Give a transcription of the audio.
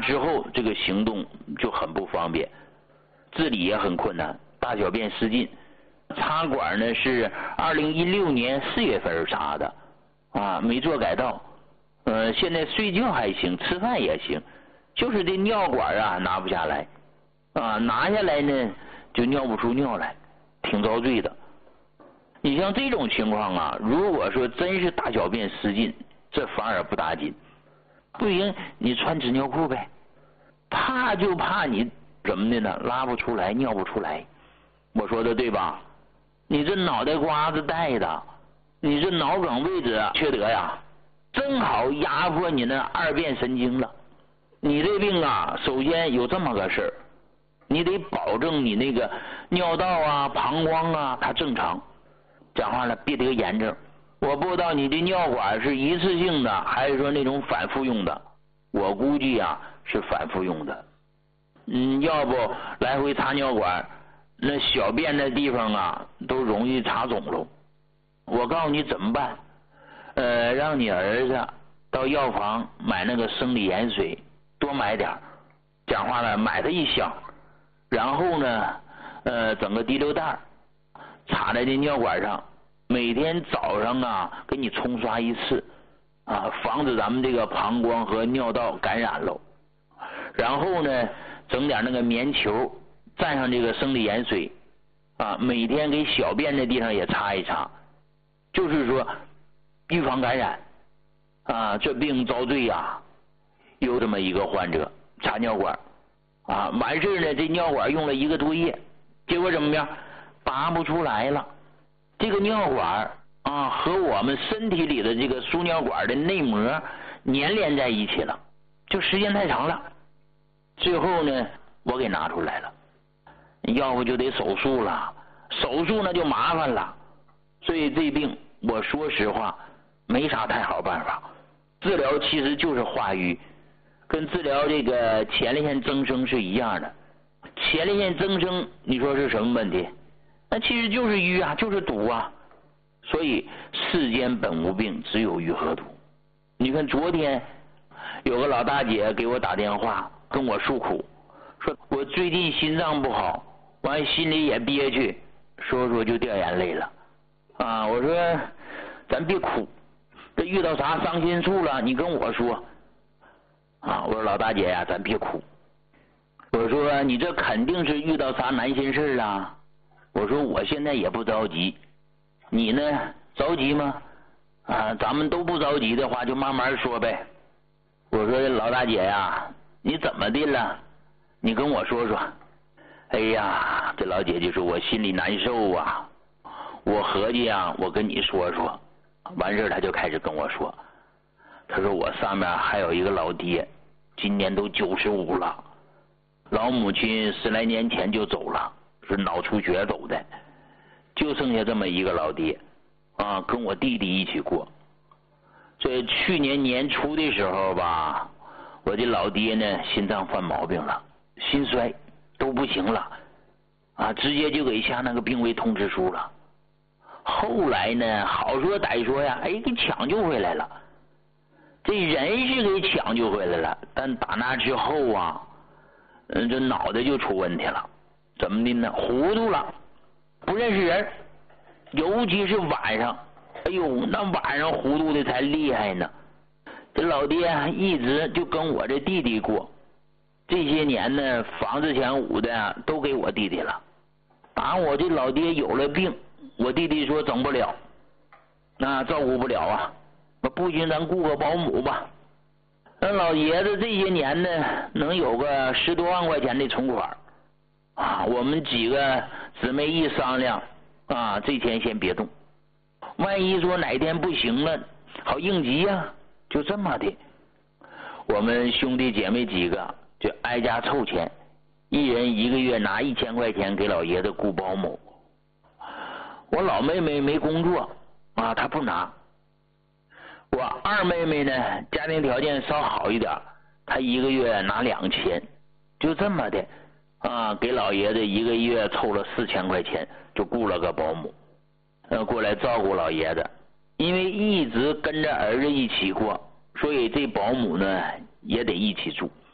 之后，这个行动就很不方便，自理也很困难，大小便失禁。插管呢是2016年4月份插的，没做改道。现在睡觉还行，吃饭也行，就是这尿管拿不下来，拿下来呢就尿不出尿来，挺遭罪的。你像这种情况如果说真是大小便失禁，这反而不打紧。不行，你穿纸尿裤呗。怕就怕你怎么的呢？拉不出来，尿不出来。我说的对吧？你这脑袋瓜子带的，你这脑梗位置缺德呀，正好压迫你那二便神经了。你这病首先有这么个事儿，你得保证你那个尿道膀胱它正常。讲话了，别得炎症。我不知道你的尿管是一次性的，还是说那种反复用的。我估计是反复用的。要不来回插尿管，那小便的地方都容易插肿了。我告诉你怎么办，让你儿子到药房买那个生理盐水，多买点。讲话了，买它一箱，然后呢，整个滴溜袋插在这尿管上，每天早上给你冲刷一次，防止咱们这个膀胱和尿道感染喽。然后呢，整点那个棉球，蘸上这个生理盐水，每天给小便的地方也擦一擦，就是说预防感染。这病遭罪有这么一个患者插尿管，完事呢，这尿管用了1个多月，结果怎么样？拔不出来了。这个尿管和我们身体里的这个输尿管的内膜粘连在一起了，就时间太长了。最后呢，我给拿出来了，要不就得手术了，手术那就麻烦了。所以这病我说实话没啥太好办法，治疗其实就是化瘀，跟治疗这个前列腺增生是一样的。前列腺增生你说是什么问题？那其实就是瘀就是堵所以世间本无病，只有瘀和堵。你看昨天有个老大姐给我打电话跟我诉苦，说我最近心脏不好，完心里也憋屈，说就掉眼泪了。我说咱别哭，这遇到啥伤心处了你跟我说。我说老大姐咱别哭。我说你这肯定是遇到啥难心事我说我现在也不着急，你呢着急吗？咱们都不着急的话就慢慢说呗。我说老大姐你怎么的了？你跟我说说。哎呀，这老姐就说我心里难受我合计我跟你说说。完事他就开始跟我说，他说我上面还有一个老爹，今年都95了，老母亲10来年前就走了，是脑出血走的，就剩下这么一个老爹跟我弟弟一起过。这去年年初的时候吧，我这老爹呢心脏犯毛病了，心衰都不行了直接就给下那个病危通知书了。后来呢好说歹说给抢救回来了，这人是给抢救回来了，但打那之后这脑袋就出问题了。怎么的呢？糊涂了，不认识人，尤其是晚上，哎呦，那晚上糊涂的才厉害呢。这老爹一直就跟我这弟弟过，这些年呢房子钱捂的都给我弟弟了。我这老爹有了病，我弟弟说整不了，照顾不了不行咱雇个保姆吧。那老爷子这些年呢能有个10多万块钱的存款我们几个姊妹一商量这钱先别动，万一说哪天不行了好应急就这么的。我们兄弟姐妹几个就挨家凑钱，一人1个月拿1000块钱给老爷子雇保姆。我老妹妹没工作她不拿。我二妹妹呢家庭条件稍好一点，她1个月拿2000，就这么的给老爷子1个月凑了4000块钱，就雇了个保姆过来照顾老爷子。因为一直跟着儿子一起过，所以这保姆呢也得一起住。